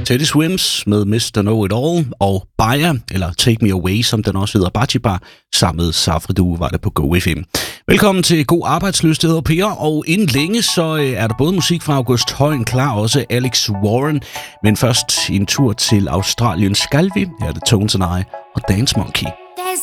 Teddy Swims med Mr. Know It All, og Baja, eller Take Me Away, som den også hedder, Bajibar, sammen med Safridu var det på Go FM. Velkommen til God Arbejdsløst, det hedder Per, og inden længe så er der både musik fra August Højen klar, også Alex Warren, men først en tur til Australien skal vi. Her er det Tones and I og Dance Monkey.